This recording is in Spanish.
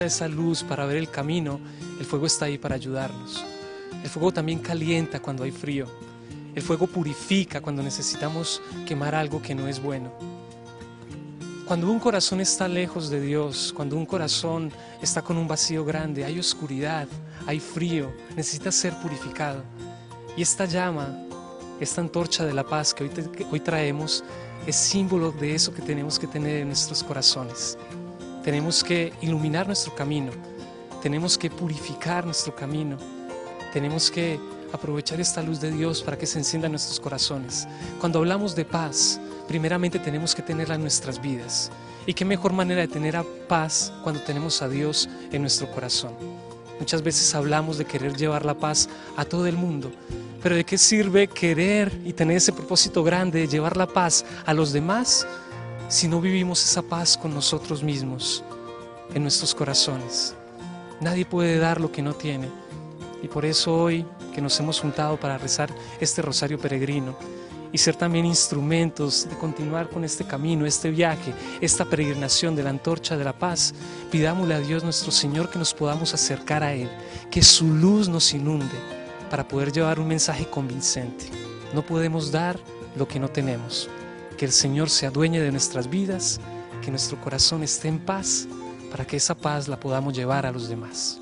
esa luz para ver el camino, el fuego está ahí para ayudarnos. El fuego también calienta cuando hay frío. El fuego purifica cuando necesitamos quemar algo que no es bueno. Cuando un corazón está lejos de Dios, cuando un corazón está con un vacío grande, hay oscuridad, hay frío, necesita ser purificado. Y esta llama, esta antorcha de la paz que hoy traemos, es símbolo de eso que tenemos que tener en nuestros corazones. Tenemos que iluminar nuestro camino, tenemos que purificar nuestro camino, tenemos que aprovechar esta luz de Dios para que se encienda en nuestros corazones. Cuando hablamos de paz, primeramente tenemos que tenerla en nuestras vidas. Y qué mejor manera de tener paz cuando tenemos a Dios en nuestro corazón. Muchas veces hablamos de querer llevar la paz a todo el mundo, pero ¿de qué sirve querer y tener ese propósito grande de llevar la paz a los demás si no vivimos esa paz con nosotros mismos, en nuestros corazones? Nadie puede dar lo que no tiene. Y por eso hoy que nos hemos juntado para rezar este rosario peregrino y ser también instrumentos de continuar con este camino, este viaje, esta peregrinación de la antorcha de la paz, pidámosle a Dios nuestro Señor que nos podamos acercar a Él, que su luz nos inunde para poder llevar un mensaje convincente. No podemos dar lo que no tenemos. Que el Señor se adueñe de nuestras vidas, que nuestro corazón esté en paz, para que esa paz la podamos llevar a los demás.